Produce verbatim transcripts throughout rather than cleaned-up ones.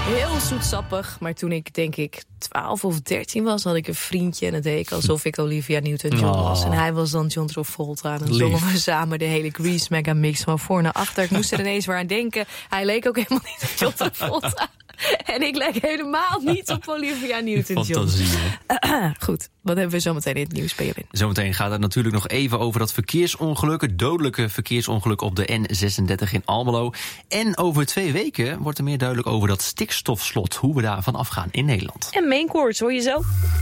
Heel zoetsappig, maar toen ik denk ik twaalf of dertien was, had ik een vriendje en het deed ik alsof ik Olivia Newton-John was. En hij was dan John Travolta. En dan zongen we samen de hele Grease Mega Mix van voor naar achter. Ik moest er ineens weer aan denken. Hij leek ook helemaal niet op John Travolta. En ik leek helemaal niet op Olivia Newton-John. Fantasie, uh, Goed, wat hebben we zometeen in het nieuws, Benjamin? Zometeen gaat het natuurlijk nog even over dat verkeersongeluk. Het dodelijke verkeersongeluk op de N zesendertig in Almelo. En over twee weken wordt er meer duidelijk over dat stikstofslot. Hoe we daarvan afgaan in Nederland. En Maincourts, hoor je zo?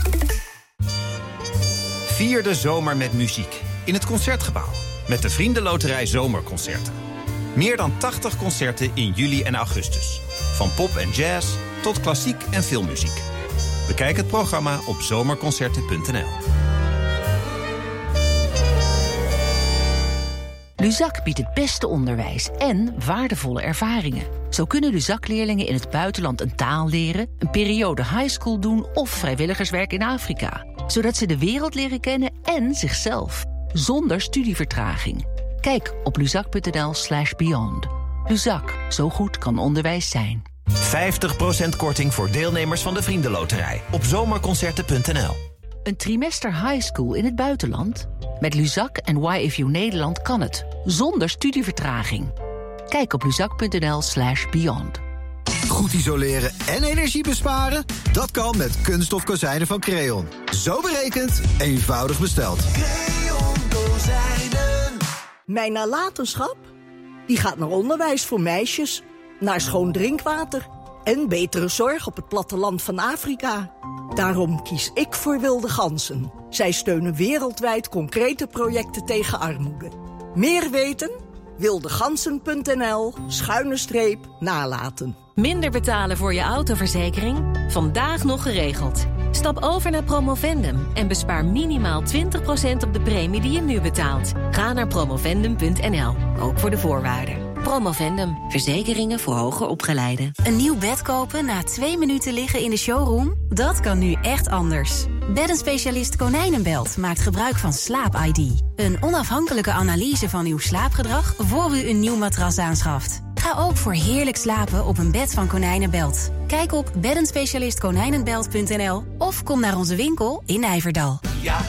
Vier de zomer met muziek. In het Concertgebouw. Met de Vriendenloterij Zomerconcerten. Meer dan tachtig concerten in juli en augustus. Van pop en jazz tot klassiek en filmmuziek. Bekijk het programma op zomerconcerten punt n l. Luzak biedt het beste onderwijs en waardevolle ervaringen. Zo kunnen Luzak-leerlingen in het buitenland een taal leren, een periode highschool doen of vrijwilligerswerk in Afrika. Zodat ze de wereld leren kennen en zichzelf. Zonder studievertraging. Kijk op luzak punt n l slash beyond. Luzak, zo goed kan onderwijs zijn. vijftig procent korting voor deelnemers van de Vriendenloterij op zomerconcerten punt n l. Een trimester high school in het buitenland? Met Luzak en Y F U Nederland kan het, zonder studievertraging. Kijk op luzak punt n l slash beyond. Goed isoleren en energie besparen? Dat kan met kunststof kozijnen van Creon. Zo berekend, eenvoudig besteld. Creon kozijnen. Mijn nalatenschap? Die gaat naar onderwijs voor meisjes, naar schoon drinkwater en betere zorg op het platteland van Afrika. Daarom kies ik voor Wilde Ganzen. Zij steunen wereldwijd concrete projecten tegen armoede. Meer weten? wildegansen punt n l schuine streep nalaten. Minder betalen voor je autoverzekering? Vandaag nog geregeld. Stap over naar Promovendum en bespaar minimaal twintig procent op de premie die je nu betaalt. Ga naar promovendum punt n l, ook voor de voorwaarden. Promovendum, verzekeringen voor hoger opgeleiden. Een nieuw bed kopen na twee minuten liggen in de showroom? Dat kan nu echt anders. Beddenspecialist Konijnenbelt maakt gebruik van Slaap I D. Een onafhankelijke analyse van uw slaapgedrag voor u een nieuw matras aanschaft. Ga ook voor heerlijk slapen op een bed van Konijnenbelt. Kijk op beddenspecialist konijnenbelt punt n l of kom naar onze winkel in Nijverdal.